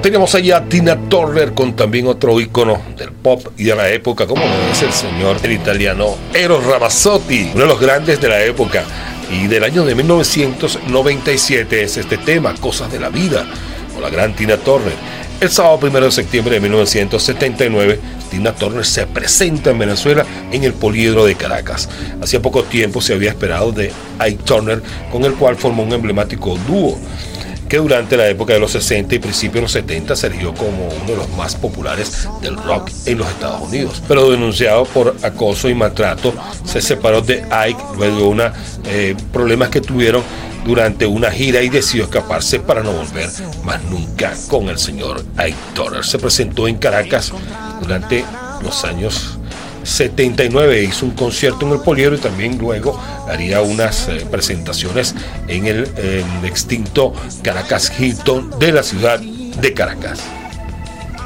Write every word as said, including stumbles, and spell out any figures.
Teníamos allá a Tina Turner con también otro ícono del pop y de la época, como es el señor, el italiano Eros Ramazzotti, uno de los grandes de la época. Y del año de mil novecientos noventa y siete es este tema, Cosas de la Vida, con la gran Tina Turner. El sábado primero de septiembre de mil novecientos setenta y nueve, Tina Turner se presenta en Venezuela en el Poliedro de Caracas. Hacía poco tiempo se había esperado de Ike Turner, con el cual formó un emblemático dúo que durante la época de los sesenta y principios de los setenta se erigió como uno de los más populares del rock en los Estados Unidos. Pero denunciado por acoso y maltrato, se separó de Ike luego de unos eh, problemas que tuvieron durante una gira y decidió escaparse para no volver más nunca con el señor Ike Turner. Se presentó en Caracas durante los años setenta y nueve, hizo un concierto en el Poliedro y también luego haría unas eh, presentaciones en el, en el extinto Caracas Hilton de la ciudad de Caracas.